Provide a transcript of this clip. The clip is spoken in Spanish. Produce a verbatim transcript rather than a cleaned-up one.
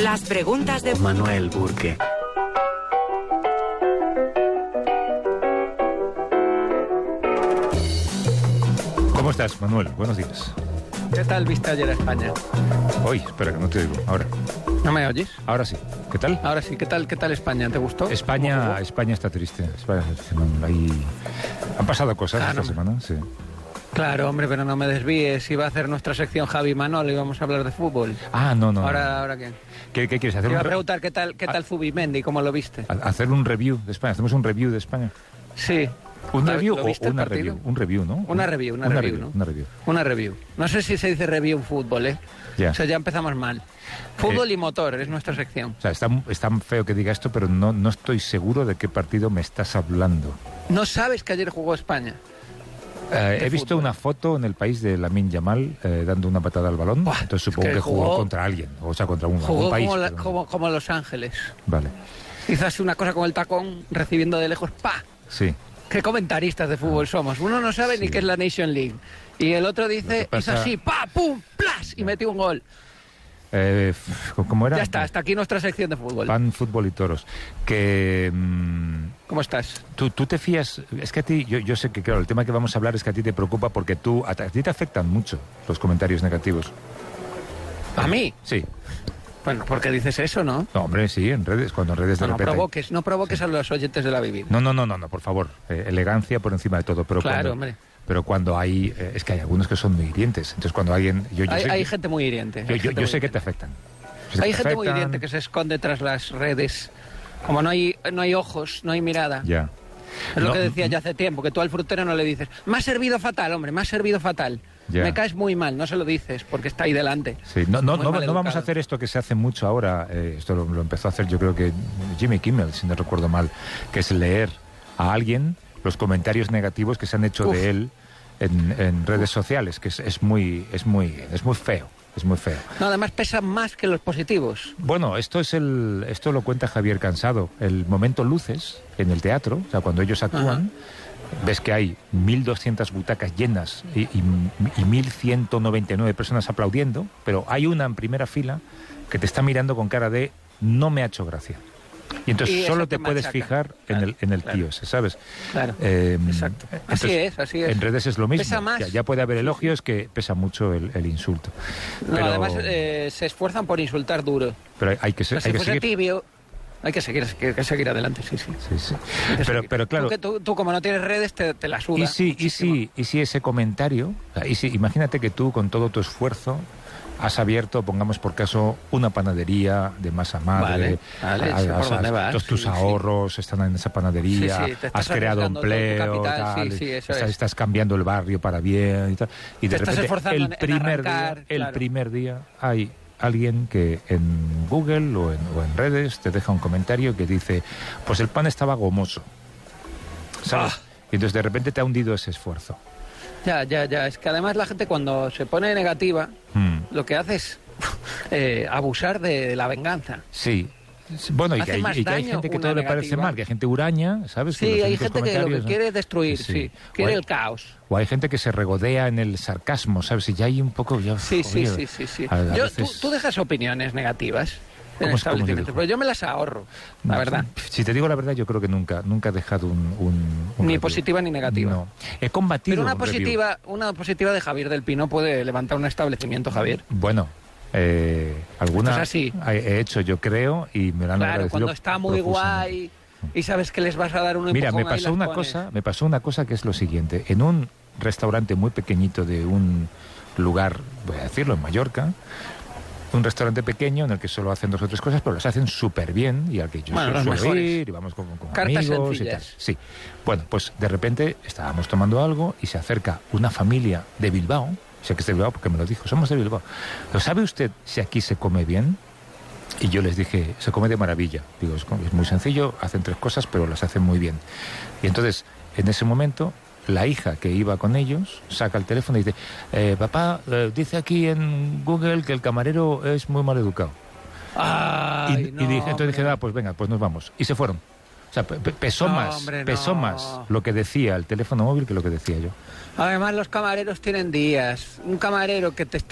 Las preguntas de Manuel Burke. ¿Cómo estás, Manuel? Buenos días. ¿Qué tal viste ayer a España? Hoy, espera, que no te oigo. Ahora. ¿No me oyes? Ahora sí. ¿Qué tal? Ahora sí. ¿Qué tal, qué tal España? ¿Te gustó? España, España está triste. España, ahí... Han pasado cosas Ah, esta no. semana, sí. Claro, hombre, pero no me desvíes. Iba a hacer nuestra sección Javi Manol y vamos a hablar de fútbol. Ah, no, no. Ahora, ¿ahora qué? ¿Qué, qué quieres hacer? Te iba un a re- preguntar qué tal, qué tal Zubimendi, ¿cómo lo viste? a- hacer un review de España. Hacemos un review de España. Sí. ¿Un ¿Lo review o viste el una partido? review? Un review, ¿no? Una review, una review, ¿no? Una review. Una review. No sé si se dice review en fútbol, ¿eh? Ya. O sea, ya empezamos mal. Fútbol Eh, y motor es nuestra sección. O sea, está, está feo que diga esto, pero no, no estoy seguro de qué partido me estás hablando. ¿No sabes que ayer jugó España? Eh, De he visto fútbol. una foto en el país de Lamine Yamal eh, dando una patada al balón. Buah, Entonces es supongo que que jugó, jugó- contra alguien, o sea, contra un, Jugó algún país. como, la- pero no. como, como Los Ángeles. Vale, Hizo así una cosa con el tacón, recibiendo de lejos, ¡pa! sí. ¿Qué comentaristas de fútbol somos? Uno no sabe Sí. ni qué es la Nation League. Y el otro Lo dice, que pasa- hizo así, ¡pa! ¡Pum! ¡Plas! Y metió un gol. Eh, f- ¿Cómo era? Ya está, hasta aquí nuestra sección de fútbol. Pan, fútbol y toros. Que mm, ¿Cómo estás? tú, tú te fías, es que a ti, yo, yo sé que claro, el tema que vamos a hablar es que a ti te preocupa porque tú, a, ti- a ti te afectan mucho los comentarios negativos. ¿A mí? Sí. Bueno, ¿por qué dices eso, no? No, hombre, sí, en redes, cuando en redes de No, no repente... provoques, no provoques a los oyentes de la vivienda. No, no, no, no, no, por favor. Eh, elegancia por encima de todo. Pero Claro, cuando, hombre. Pero cuando hay... eh, es que hay algunos que son muy hirientes. Entonces cuando alguien... Yo, yo Hay, sé, hay yo- gente muy hiriente. yo, hay yo- gente yo muy sé que te hiriente. afectan. Yo sé que Hay te gente muy afectan. hiriente que se esconde tras las redes. Como no hay, no hay ojos, no hay mirada. Ya. Es lo No, que decía mm, ya hace tiempo, que tú al frutero no le dices, me has servido fatal, hombre, me has servido fatal. Ya. Me caes muy mal, no se lo dices, porque está ahí delante. Sí, no, no, Muy no, mal no vamos a educado. hacer esto que se hace mucho ahora, eh, esto lo, lo empezó a hacer yo creo que Jimmy Kimmel, si no recuerdo mal, que es leer a alguien los comentarios negativos que se han hecho Uf. de él en, en redes sociales, que es, es muy, es muy, es muy feo, es muy feo. No, además pesan más que los positivos. Bueno, esto es el, esto lo cuenta Javier Cansado, el momento luces en el teatro, o sea, cuando ellos actúan. Ves que hay mil doscientas butacas llenas y, y, y mil ciento noventa y nueve personas aplaudiendo, pero hay una en primera fila que te está mirando con cara de no me ha hecho gracia. Y entonces Y eso solo te te puedes machaca. fijar en Claro, el, en el claro. tío ese, ¿sabes? Claro, Eh, exacto. Así entonces, es, así es. En redes es lo mismo. Pesa más. Ya, ya puede haber elogios que pesa mucho el, el insulto. No, Pero, además eh, se esfuerzan por insultar duro. pero hay que, ser, O sea, hay si que fuese seguir. tibio, hay que seguir, hay que seguir adelante, sí, sí. Sí, sí. Hay que Pero, seguir. pero claro. Tú, que tú, tú como no tienes redes, te, te la suda. Y si, y, muchísimo. si, y si ese comentario, o sea, y si, imagínate que tú con todo tu esfuerzo has abierto, pongamos por caso, una panadería de masa madre, Vale, vale, has- sé por has- dónde vas, todos tus sí, sí. ahorros están en esa panadería, Sí, sí, te estás has creado arriesgando todo tu empleo, capital, tal, sí, sí, eso estás, es. estás cambiando el barrio para bien y tal, y de Te estás repente esforzando el en- en primer arrancar, día, el claro. primer día hay alguien que en Google o en, o en redes te deja un comentario que dice, pues el pan estaba gomoso, ¿sabes? Ah. Y entonces de repente te ha hundido ese esfuerzo. Ya, ya, ya. Es que además la gente cuando se pone negativa, Mm. lo que hace es eh, abusar de la venganza. Sí. Bueno, y que, Hace hay, más y que hay daño gente que una todo le parece negativa. mal, que hay gente huraña, ¿sabes? Que Sí, los hay únicos gente que lo que comentarios, ¿no? quiere es destruir, Sí. sí. O Quiere hay- el caos. O hay gente que se regodea en el sarcasmo, ¿sabes? Y ya hay un poco... Ya, Sí, sí, joder, sí, sí, sí. a- a Yo, veces- tú, tú dejas opiniones negativas en ¿Cómo es- cómo se establecimientos, dijo? pero yo me las ahorro, la No, verdad. Si te digo la verdad, yo creo que nunca, nunca he dejado un... un- un Ni review. positiva ni negativa. No. He combatido Pero una un review. positiva, una positiva de Javier del Pino puede levantar un establecimiento, Javier. Bueno, eh, alguna Esto es así. he he hecho, yo creo, y me lo han Claro, agradecido cuando está muy profusamente. guay y sabes que les vas a dar un empujón. Mira, me ahí pasó las una pones. cosa, me pasó una cosa que es lo siguiente. En un restaurante muy pequeñito de un lugar, voy a decirlo, en Mallorca, un restaurante pequeño en el que solo hacen dos o tres cosas, pero las hacen súper bien y al que yo Bueno, los suelo mejores. ir y vamos con, con Cartas amigos y tal. sencillas. Sí. Bueno, pues de repente estábamos tomando algo y se acerca una familia de Bilbao. Sé que es de Bilbao porque me lo dijo, somos de Bilbao. ¿Pero sabe usted si aquí se come bien? Y yo les dije, se come de maravilla. Digo, es, es muy sencillo, hacen tres cosas, pero las hacen muy bien. Y entonces, en ese momento, la hija que iba con ellos saca el teléfono y dice, eh, papá, eh, dice aquí en Google que el camarero es muy mal educado. Ay, y, no, y dije, entonces dije, hombre. ah, pues venga, pues nos vamos. Y se fueron. O sea, pe- pe- pesó No, más, hombre, pesó no. más lo que decía el teléfono móvil que lo que decía yo. Además, los camareros tienen días. Un camarero que te está